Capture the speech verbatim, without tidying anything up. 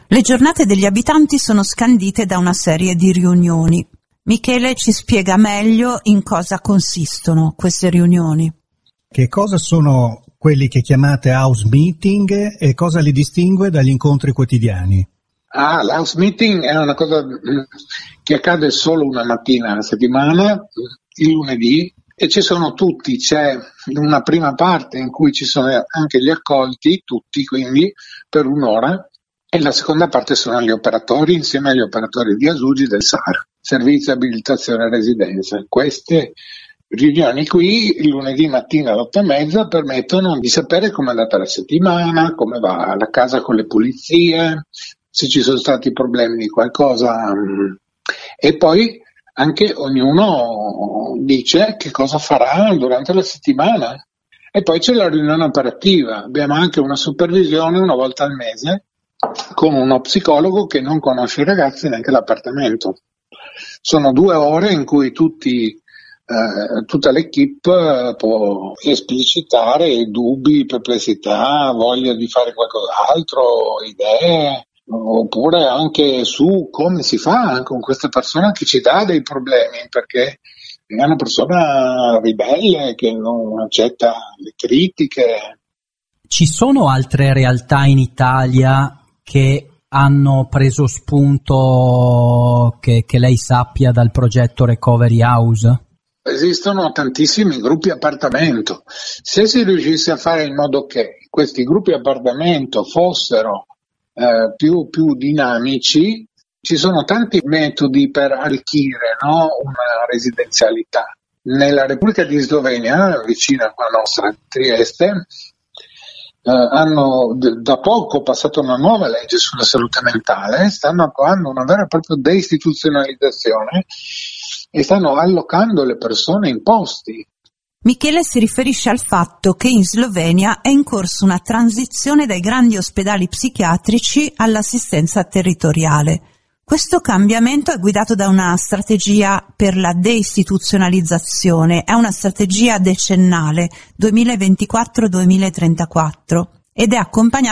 Le giornate degli abitanti sono scandite da una serie di riunioni. Michele ci spiega meglio in cosa consistono queste riunioni. Che cosa sono quelli che chiamate house meeting e cosa li distingue dagli incontri quotidiani? Ah, l'house meeting è una cosa che accade solo una mattina alla settimana, il lunedì, e ci sono tutti, c'è una prima parte in cui ci sono anche gli accolti, tutti quindi, per un'ora, e la seconda parte sono gli operatori insieme agli operatori di Asugi del S A R, Servizio Abilitazione e Residenza. Queste riunioni qui, il lunedì mattina alle otto e mezza, permettono di sapere come è andata la settimana, come va la casa con le pulizie, se ci sono stati problemi di qualcosa, e poi anche ognuno dice che cosa farà durante la settimana. E poi c'è la riunione operativa, abbiamo anche una supervisione una volta al mese con uno psicologo che non conosce i ragazzi neanche l'appartamento. Sono due ore in cui tutti, eh, tutta l'equipe può esplicitare dubbi, perplessità, voglia di fare qualcos'altro, idee, oppure anche su come si fa con questa persona che ci dà dei problemi, perché è una persona ribelle che non accetta le critiche. Ci sono altre realtà in Italia che hanno preso spunto, che, che lei sappia, dal progetto Recovery House? Esistono tantissimi gruppi appartamento. Se si riuscisse a fare in modo che questi gruppi appartamento fossero eh, più, più dinamici, ci sono tanti metodi per arricchire, no, una residenzialità. Nella Repubblica di Slovenia, vicino alla nostra Trieste, Uh, hanno d- da poco passato una nuova legge sulla salute mentale, stanno attuando una vera e propria deistituzionalizzazione e stanno allocando le persone in posti. Michele si riferisce al fatto che in Slovenia è in corso una transizione dai grandi ospedali psichiatrici all'assistenza territoriale. Questo cambiamento è guidato da una strategia per la deistituzionalizzazione, è una strategia decennale duemilaventiquattro duemilatrentaquattro ed è accompagnata